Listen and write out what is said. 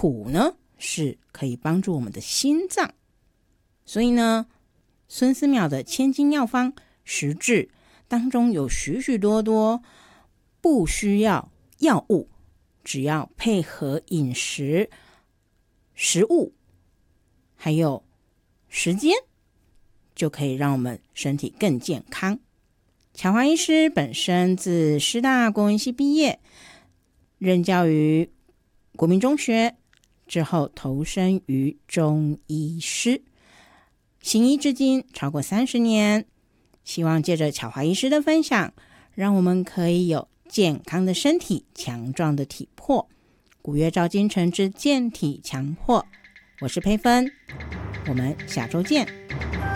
土呢是可以帮助我们的心脏，所以呢，孙思邈的千金药方10治当中有许许多多不需要药物，只要配合饮食、食物还有时间，就可以让我们身体更健康。巧华医师本身自师大国文系毕业，任教于国民中学，之后投身于中医师，行医至今超过30年。希望借着巧华医师的分享，让我们可以有健康的身体、强壮的体魄。古月照今晨之健体强魄，我是佩芬，我们下周见。